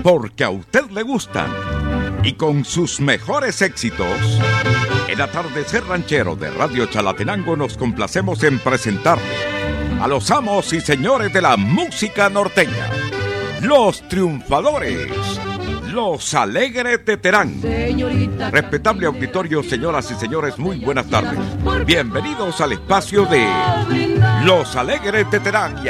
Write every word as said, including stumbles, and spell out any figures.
porque a usted le gustan. Y con sus mejores éxitos, el atardecer ranchero de Radio Chalatenango nos complacemos en presentarle a los amos y señores de la música norteña, los triunfadores, los Alegres de Terán. Respetable auditorio, señoras y señores, muy buenas tardes. Bienvenidos al espacio de Los Alegres de Terán.